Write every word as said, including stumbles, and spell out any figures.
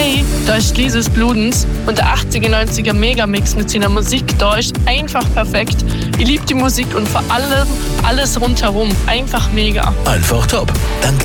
Hey, da ist Lises Bludens und der achtziger, neunziger Megamix mit seiner Musik da ist einfach perfekt. Ich liebe die Musik und vor allem alles rundherum. Einfach mega. Einfach top. Dank